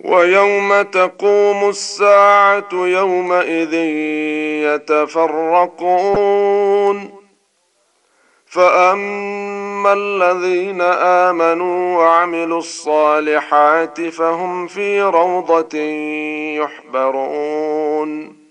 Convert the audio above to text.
ويوم تقوم الساعة يومئذ يتفرقون. فأما الذين آمنوا وعملوا الصالحات فهم في روضة يحبرون.